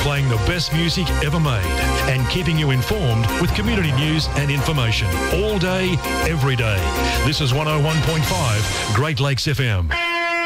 playing the best music ever made and keeping you informed with community news and information all day, every day. This is 101.5 Great Lakes FM.